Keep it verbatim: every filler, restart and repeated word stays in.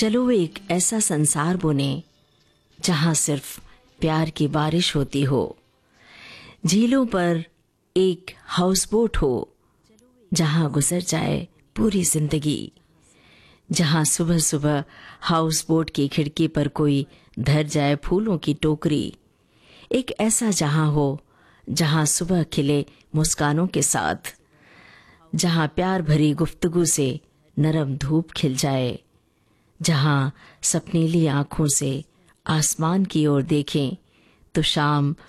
चलो एक ऐसा संसार बुने जहां सिर्फ प्यार की बारिश होती हो, झीलों पर एक हाउस बोट हो जहां गुजर जाए पूरी जिंदगी, जहां सुबह सुबह हाउस बोट की खिड़की पर कोई धर जाए फूलों की टोकरी। एक ऐसा जहां हो जहां सुबह खिले मुस्कानों के साथ, जहां प्यार भरी गुफ्तगू से नरम धूप खिल जाए, जहां सपनीली आंखों से आसमान की ओर देखें तो शाम